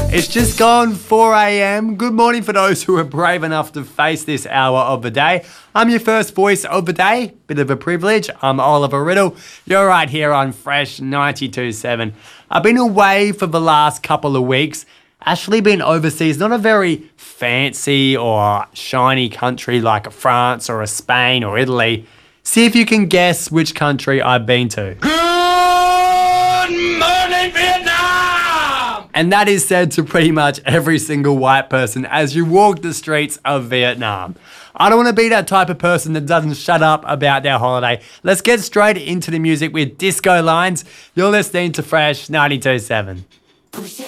It's just gone 4 a.m. Good morning for those who are brave enough to face this hour of the day. I'm your first voice of the day. Bit of a privilege. I'm Oliver Riddle. You're right here on Fresh 92.7. I've been away for the last couple of weeks. Actually been overseas, not a very fancy or shiny country like France or a Spain or Italy. See if you can guess which country I've been to. Good morning, Vietnam! And that is said to pretty much every single white person as you walk the streets of Vietnam. I don't want to be that type of person that doesn't shut up about their holiday. Let's get straight into the music with Disco Lines. You're listening to Fresh 92.7.